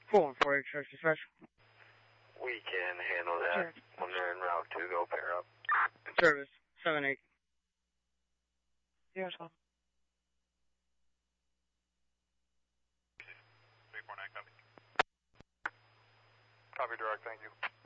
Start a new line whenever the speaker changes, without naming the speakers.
Cool, 4 extra dispatch.
We can handle that.
Sure.
When they're en route to go pair up.
Service, 7-8.
Yes, sir.
349, copy.
Copy direct, thank you.